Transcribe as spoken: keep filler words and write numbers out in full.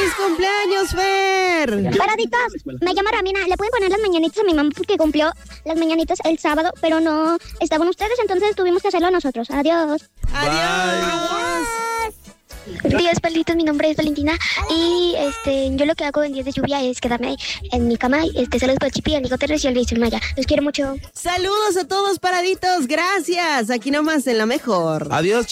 ¡Feliz cumpleaños, Fer! Paraditos, me llamo Ramina. ¿Le pueden poner las mañanitas a mi mamá porque cumplió las mañanitas el sábado, pero no estaban ustedes, entonces tuvimos que hacerlo nosotros? Adiós. ¡Adiós! Días, Palitos, mi nombre es Valentina y este yo lo que hago en días de lluvia es quedarme en mi cama. Este, saludos para el Chipi, el Nico Terres y el Jason Maya. Los quiero mucho. Saludos a todos, Paraditos. Gracias. Aquí nomás en La Mejor. Adiós.